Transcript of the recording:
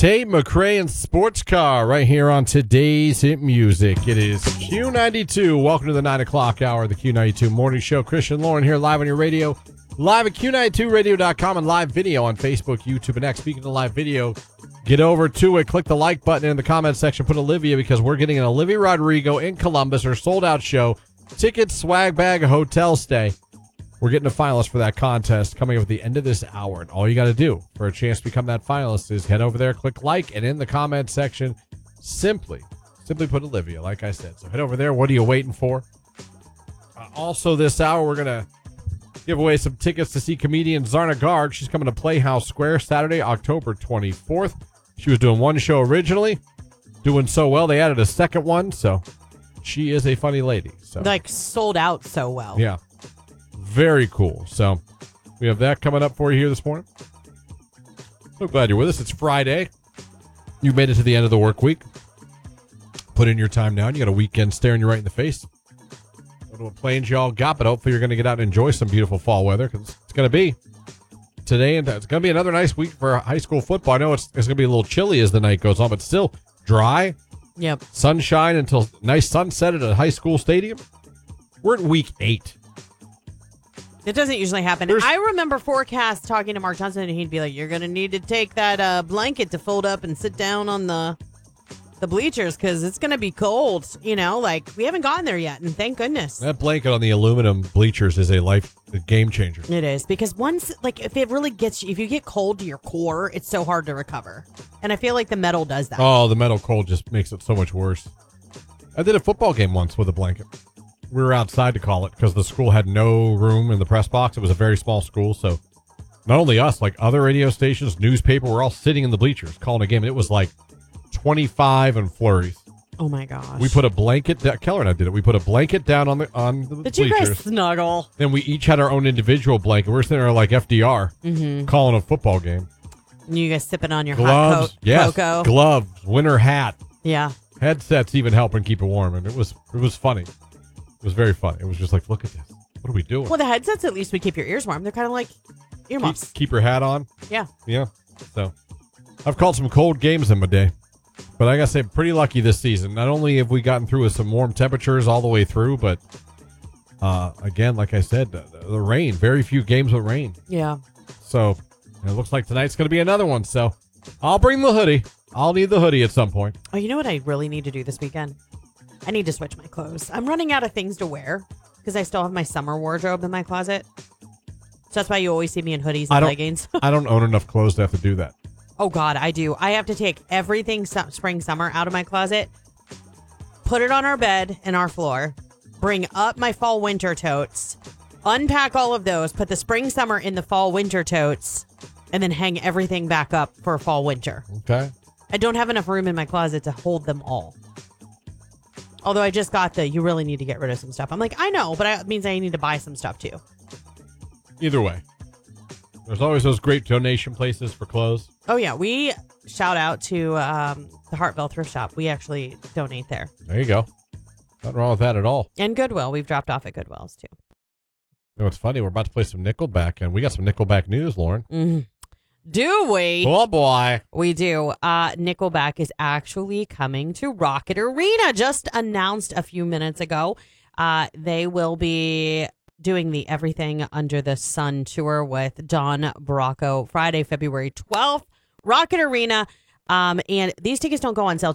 Tate McRae and Sports Car right here on today's Hit Music. It is Q92. Welcome to the 9 o'clock hour of the Q92 Morning Show. Christian Lauren here live on your radio, live at Q92radio.com and live video on Facebook, YouTube, and X. Speaking of live video, get over to it. Click the like button in the comment section. Put Olivia because we're getting an Olivia Rodrigo in Columbus, her sold-out show. Tickets, swag bag, a hotel stay. We're getting a finalist for that contest coming up at the end of this hour. And all you got to do for a chance to become that finalist is head over there, click like, and in the comment section, simply put Olivia, like I said. So head over there. What are you waiting for? Also this hour, we're going to give away some tickets to see comedian Zarna Garg. She's coming to Playhouse Square Saturday, October 24th. She was doing one show originally, doing so well, they added a second one. So she is a funny lady. So like sold out so well. Yeah. Very cool. So we have that coming up for you here this morning. So glad you're with us. It's Friday. You made it to the end of the work week. Put in your time now. You got a weekend staring you right in the face. I don't know what plans y'all got, but hopefully you're going to get out and enjoy some beautiful fall weather because it's going to be today. And it's going to be another nice week for high school football. I know it's going to be a little chilly as the night goes on, but still dry. Yep. Sunshine until nice sunset at a high school stadium. We're in week 8. It doesn't usually happen. I remember Forecast talking to Mark Johnson, and he'd be like, you're going to need to take that blanket to fold up and sit down on the bleachers because it's going to be cold. You know, like, we haven't gotten there yet, and thank goodness. That blanket on the aluminum bleachers is a game changer. It is, because once, like, if it really gets you, if you get cold to your core, it's so hard to recover. And I feel like the metal does that. Oh, the metal cold just makes it so much worse. I did a football game once with a blanket. We were outside to call it because the school had no room in the press box. It was a very small school, so not only us, like other radio stations, newspaper, we're all sitting in the bleachers calling a game, and it was like 25 and flurries. Oh my gosh! We put a blanket. Keller and I did it. We put a blanket down on the bleachers. Did you guys snuggle? Then we each had our own individual blanket. We're sitting there like FDR, calling a football game. And you guys sipping on your gloves, hot yes, cocoa, gloves, winter hat, yeah, headsets, even helping keep it warm, and it was funny. It was very fun. It was just like, look at this. What are we doing? Well, the headsets at least would keep your ears warm. They're kind of like earmuffs. Keep your hat on. Yeah. Yeah. So I've called some cold games in my day, but I got to say, pretty lucky this season. Not only have we gotten through with some warm temperatures all the way through, but again, like I said, the rain, very few games with rain. Yeah. So it looks like tonight's going to be another one. So I'll bring the hoodie. I'll need the hoodie at some point. Oh, you know what I really need to do this weekend? I need to switch my clothes. I'm running out of things to wear because I still have my summer wardrobe in my closet. So that's why you always see me in hoodies and leggings. I don't own enough clothes to have to do that. Oh, God, I do. I have to take everything spring, summer out of my closet, put it on our bed and our floor, bring up my fall, winter totes, unpack all of those, put the spring, summer in the fall, winter totes, and then hang everything back up for fall, winter. Okay. I don't have enough room in my closet to hold them all. Although I just got you really need to get rid of some stuff. I'm like, I know, but it means I need to buy some stuff too. Either way, there's always those great donation places for clothes. Oh, yeah. We shout out to the Hartville Thrift Shop. We actually donate there. There you go. Nothing wrong with that at all. And Goodwill. We've dropped off at Goodwill's too. You know, it's funny. We're about to play some Nickelback, and we got some Nickelback news, Lauren. Mm-hmm. Do we? Oh, boy. We do. Nickelback is actually coming to Rocket Arena. Just announced a few minutes ago. They will be doing the Everything Under the Sun tour with Don Bracco Friday, February 12th. Rocket Arena. And these tickets don't go on sale